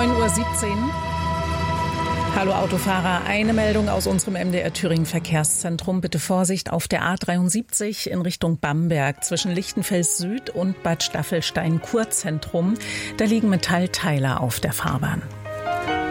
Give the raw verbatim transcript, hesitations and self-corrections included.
neun Uhr siebzehn. Hallo Autofahrer, eine Meldung aus unserem M D R Thüringen Verkehrszentrum. Bitte Vorsicht auf der A dreiundsiebzig in Richtung Bamberg zwischen Lichtenfels Süd und Bad Staffelstein Kurzentrum. Da liegen Metallteile auf der Fahrbahn.